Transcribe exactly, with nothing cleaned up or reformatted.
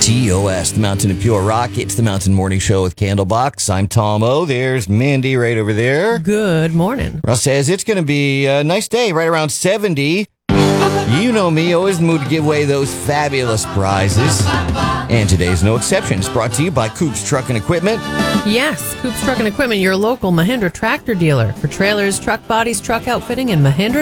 T O S, the Mountain of Pure Rock. It's the Mountain Morning Show with Candlebox. I'm Tom O. There's Mandy right over there. Good morning. Russ says it's going to be a nice day, right around seventy. You know me, always in the mood to give away those fabulous prizes. And today's no exception. It's brought to you by Coops Truck and Equipment. Yes, Coops Truck and Equipment, your local Mahindra tractor dealer for trailers, truck bodies, truck outfitting, and Mahindra